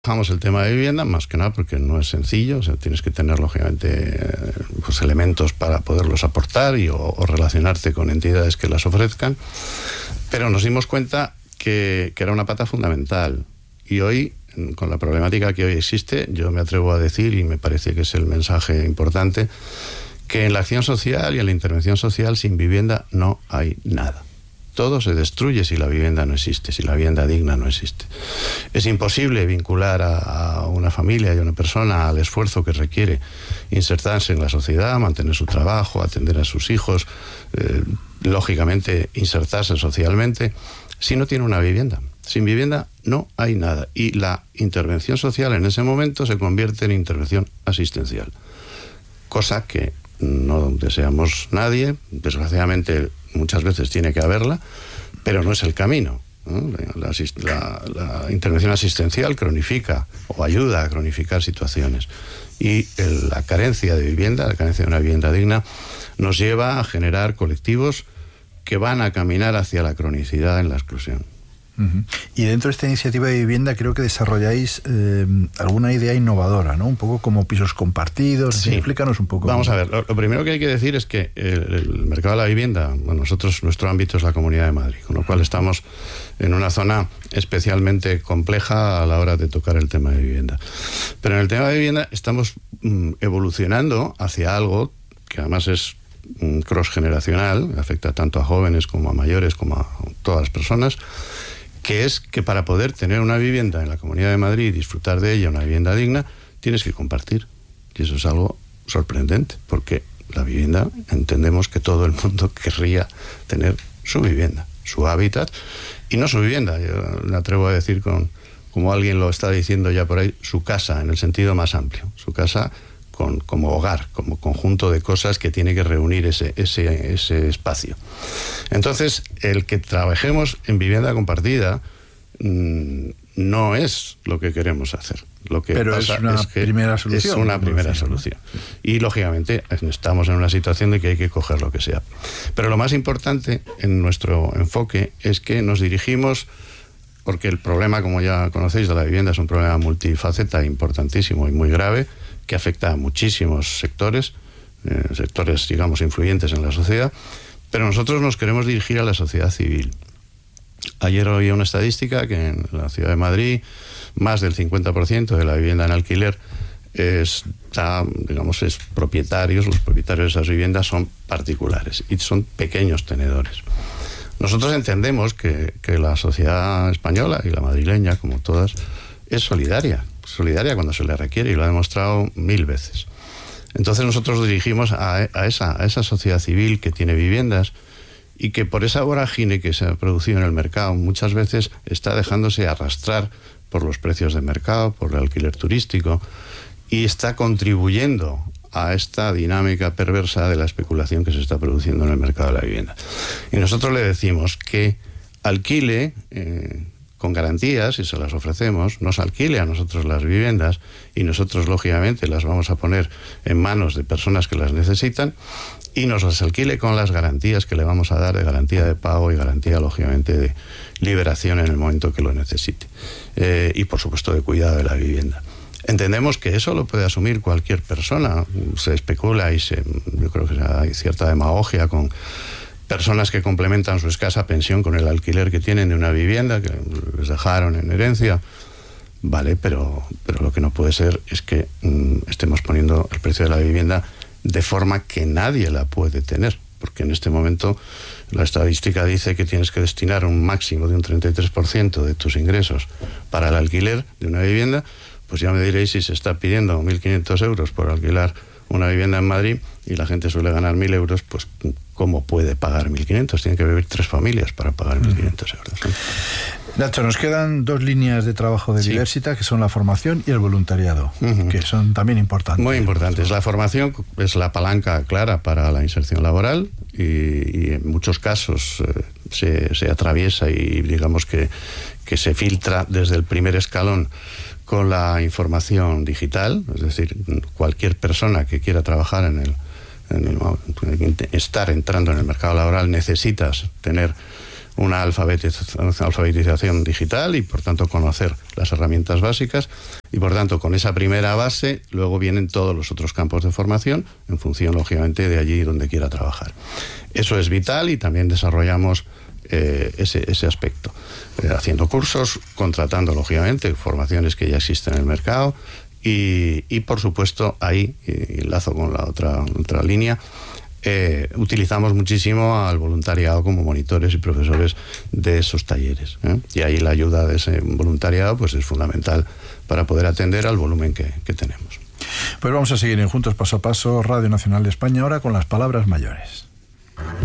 Trabajamos el tema de vivienda, más que nada porque no es sencillo, o sea, tienes que tener lógicamente pues elementos para poderlos aportar o relacionarte con entidades que las ofrezcan, pero nos dimos cuenta que era una pata fundamental. Y hoy, con la problemática que hoy existe, yo me atrevo a decir, y me parece que es el mensaje importante, que en la acción social y en la intervención social sin vivienda no hay nada. Todo se destruye si la vivienda no existe, si la vivienda digna no existe. Es imposible vincular a una familia y a una persona al esfuerzo que requiere insertarse en la sociedad, mantener su trabajo, atender a sus hijos, lógicamente insertarse socialmente, si no tiene una vivienda. Sin vivienda no hay nada. Y la intervención social en ese momento se convierte en intervención asistencial. Cosa que no deseamos nadie, desgraciadamente muchas veces tiene que haberla, pero no es el camino, ¿no? La intervención asistencial cronifica o ayuda a cronificar situaciones, y la carencia de vivienda, la carencia de una vivienda digna, nos lleva a generar colectivos que van a caminar hacia la cronicidad en la exclusión. Y dentro de esta iniciativa de vivienda creo que desarrolláis alguna idea innovadora, ¿no? Un poco como pisos compartidos. Sí. Explícanos un poco. Vamos a ver, lo primero que hay que decir es que el mercado de la vivienda, bueno, nuestro ámbito es la Comunidad de Madrid, con lo cual estamos en una zona especialmente compleja a la hora de tocar el tema de vivienda. Pero en el tema de vivienda estamos evolucionando hacia algo que además es cross-generacional, afecta tanto a jóvenes como a mayores, como a todas las personas, que es que para poder tener una vivienda en la Comunidad de Madrid y disfrutar de ella, una vivienda digna, tienes que compartir. Y eso es algo sorprendente, porque la vivienda, entendemos que todo el mundo querría tener su vivienda, su hábitat, y no su vivienda. Yo me atrevo a decir, como alguien lo está diciendo ya por ahí, su casa, en el sentido más amplio. Su casa como hogar, como conjunto de cosas que tiene que reunir ese espacio. Entonces, el que trabajemos en vivienda compartida no es lo que queremos hacer. Lo que Pero pasa es una primera solución. Es una primera solución. Y, lógicamente, estamos en una situación de que hay que coger lo que sea. Pero lo más importante en nuestro enfoque es que nos dirigimos, porque el problema, como ya conocéis, de la vivienda es un problema multifaceta, importantísimo y muy grave, que afecta a muchísimos sectores, digamos, influyentes en la sociedad, pero nosotros nos queremos dirigir a la sociedad civil. Ayer oí una estadística que en la ciudad de Madrid más del 50% de la vivienda en alquiler los propietarios de esas viviendas son particulares y son pequeños tenedores. Nosotros entendemos que la sociedad española y la madrileña, como todas, es solidaria cuando se le requiere, y lo ha demostrado 1000 veces. Entonces nosotros nos dirigimos a esa sociedad civil que tiene viviendas y que por esa vorágine que se ha producido en el mercado muchas veces está dejándose arrastrar por los precios de mercado, por el alquiler turístico, y está contribuyendo a esta dinámica perversa de la especulación que se está produciendo en el mercado de la vivienda. Y nosotros le decimos que alquile con garantías, y se las ofrecemos, nos alquile a nosotros las viviendas, y nosotros lógicamente las vamos a poner en manos de personas que las necesitan, y nos las alquile con las garantías que le vamos a dar, de garantía de pago y garantía lógicamente de liberación en el momento que lo necesite, y por supuesto de cuidado de la vivienda. Entendemos que eso lo puede asumir cualquier persona. Se especula yo creo que hay cierta demagogia con personas que complementan su escasa pensión con el alquiler que tienen de una vivienda que les dejaron en herencia. Vale, pero lo que no puede ser es que estemos poniendo el precio de la vivienda de forma que nadie la puede tener, porque en este momento la estadística dice que tienes que destinar un máximo de un 33% de tus ingresos para el alquiler de una vivienda. Pues ya me diréis, si se está pidiendo 1.500 euros por alquilar una vivienda en Madrid y la gente suele ganar 1.000 euros, pues ¿cómo puede pagar 1.500? Tienen que vivir 3 familias para pagar 1.500 euros, ¿no? Nacho, nos quedan 2 líneas de trabajo de Diversita, que son la formación y el voluntariado, que son también importantes. Muy importantes. La formación es la palanca clara para la inserción laboral y en muchos casos se atraviesa y digamos que se filtra desde el primer escalón con la información digital, es decir, cualquier persona que quiera trabajar estar entrando en el mercado laboral necesitas tener una alfabetización digital y por tanto conocer las herramientas básicas, y por tanto con esa primera base luego vienen todos los otros campos de formación en función lógicamente de allí donde quiera trabajar. Eso es vital y también desarrollamos ese aspecto, haciendo cursos, contratando lógicamente formaciones que ya existen en el mercado y por supuesto ahí, y enlazo con la otra línea, utilizamos muchísimo al voluntariado como monitores y profesores de esos talleres, y ahí la ayuda de ese voluntariado pues es fundamental para poder atender al volumen que tenemos. Pues vamos a seguir en Juntos Paso a Paso, Radio Nacional de España, ahora con las palabras mayores.